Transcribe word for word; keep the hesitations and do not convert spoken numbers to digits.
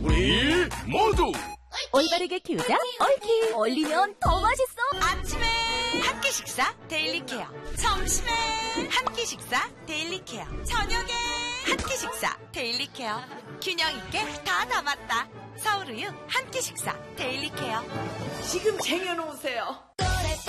우리 모두 올바르게 키우자 올키. 얼리면 더 맛있어. 아침에 한 끼 식사 데일리 케어, 점심에 한 끼 식사 데일리 케어, 저녁에 한 끼 식사 데일리 케어. 균형 있게 다 담았다. 서울우유 한 끼 식사 데일리 케어. 지금 쟁여놓으세요.